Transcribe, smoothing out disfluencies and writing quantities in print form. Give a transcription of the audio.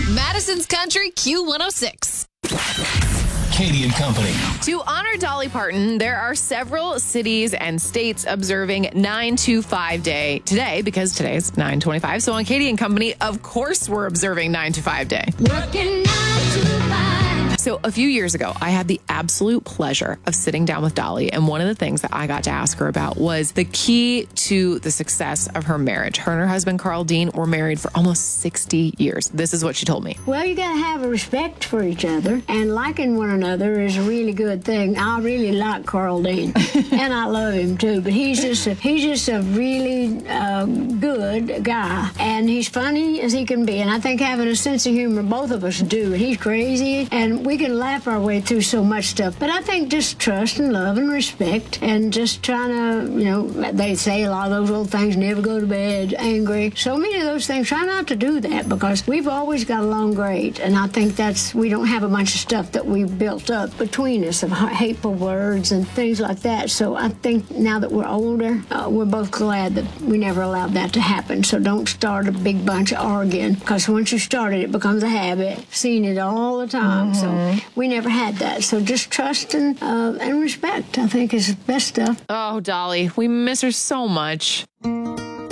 Madison's Country Q106. Katie and Company. To honor Dolly Parton, there are several cities and states observing 9-to-5 day today because today is 9/25. So on Katie and Company, of course, we're observing 9-to-5 day. Working 9 to 5. So a few years ago, I had the absolute pleasure of sitting down with Dolly, and one of the things that I got to ask her about was the key to the success of her marriage. Her and her husband, Carl Dean, were married for almost 60 years. This is what she told me. Well, you got to have a respect for each other, and liking one another is a really good thing. I really like Carl Dean, and I love him too. But he's just a really good guy, and he's funny as he can be. And I think having a sense of humor, both of us do. And he's crazy, and we can laugh our way through so much stuff. But I think just trust and love and respect, and just trying to, they say a lot of those old things, never go to bed angry. So many of those things, try not to do that, because we've always got along great. And I think we don't have a bunch of stuff that we built up between us of hateful words and things like that. So I think now that we're older, we're both glad that we never allowed that to happen. So don't start a big bunch of arguing, because once you start it, it becomes a habit. Seeing it all the time. So we never had that. So just trust and respect, I think, is the best stuff. Oh, Dolly, we miss her so much.